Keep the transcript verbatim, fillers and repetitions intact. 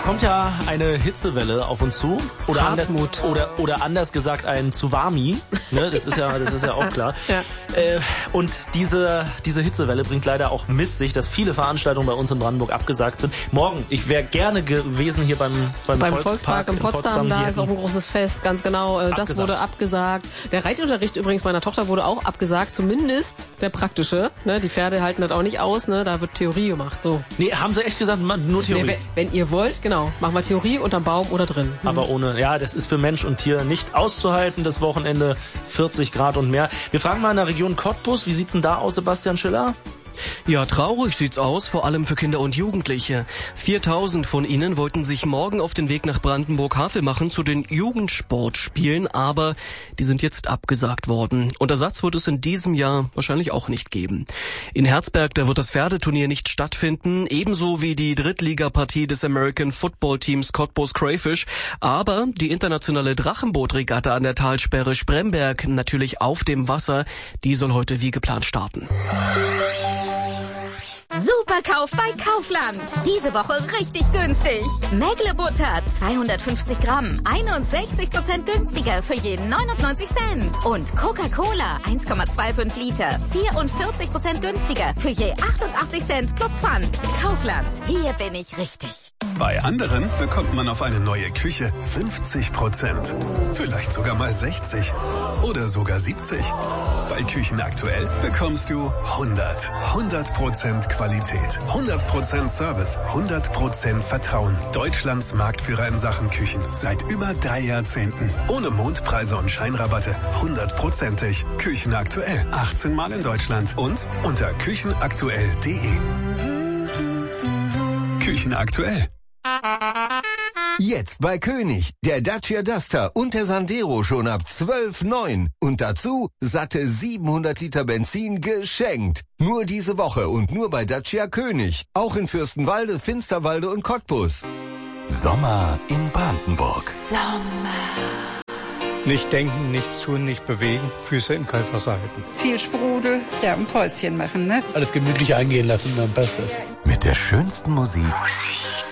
kommt ja eine Hitzewelle auf uns zu. Oder anders, oder, oder anders gesagt ein Tsunami. Ne, das ist ja, das ist ja auch klar. Ja. Äh, und diese, diese Hitzewelle bringt leider auch mit sich, dass viele Veranstaltungen bei uns in Brandenburg abgesagt sind. Morgen, ich wäre gerne gewesen hier beim, beim, beim Volkspark, Volkspark in, in Potsdam. Potsdam da ist auch ein großes Fest, ganz genau. Das abgesagt. Wurde abgesagt. Der Reitunterricht übrigens meiner Tochter wurde auch abgesagt. Zumindest der praktische. Ne, die Pferde halten das auch nicht aus. Ne, da wird Theorie gemacht. So. Nee, haben sie echt gesagt, nur Theorie. Nee, wenn, wenn ihr wollt, genau, machen wir Theorie unterm Baum oder drin. Hm. Aber ohne, ja, das ist für Mensch und Tier nicht auszuhalten, das Wochenende vierzig Grad und mehr. Wir fragen mal in der Region Cottbus, wie sieht's denn da aus, Sebastian Schiller? Ja, traurig sieht's aus, vor allem für Kinder und Jugendliche. viertausend von ihnen wollten sich morgen auf den Weg nach Brandenburg-Havel machen zu den Jugendsportspielen, aber die sind jetzt abgesagt worden. Und Ersatz wird es in diesem Jahr wahrscheinlich auch nicht geben. In Herzberg, da wird das Pferdeturnier nicht stattfinden, ebenso wie die Drittligapartie des American Football Teams Cottbus Crayfish. Aber die internationale Drachenbootregatta an der Talsperre Spremberg, natürlich auf dem Wasser, die soll heute wie geplant starten. Superkauf bei Kaufland. Diese Woche richtig günstig. Mägle-Butter zweihundertfünfzig Gramm, einundsechzig Prozent günstiger für jeden neunundneunzig Cent. Und Coca-Cola eins Komma fünfundzwanzig Liter, vierundvierzig Prozent günstiger für je achtundachtzig Cent plus Pfand. Kaufland, hier bin ich richtig. Bei anderen bekommt man auf eine neue Küche fünfzig Prozent. Vielleicht sogar mal sechzig oder sogar siebzig. Bei Küchen aktuell bekommst du hundert. hundert Prozent Qualität, hundert Prozent Service, hundert Prozent Vertrauen. Deutschlands Marktführer in Sachen Küchen. Seit über drei Jahrzehnten. Ohne Mondpreise und Scheinrabatte. hundertprozentig. Küchen aktuell. achtzehn Mal in Deutschland. Und unter küchenaktuell punkt de. Küchen aktuell. Jetzt bei König, der Dacia Duster und der Sandero schon ab zwölf Komma neun. Und dazu satte siebenhundert Liter Benzin geschenkt. Nur diese Woche und nur bei Dacia König. Auch in Fürstenwalde, Finsterwalde und Cottbus. Sommer in Brandenburg. Sommer. Nicht denken, nichts tun, nicht bewegen, Füße in Kaltwasser halten. Viel Sprudel, ja, ein Päuschen machen, ne? Alles gemütlich eingehen lassen, dann passt es. Mit der schönsten Musik. Musik.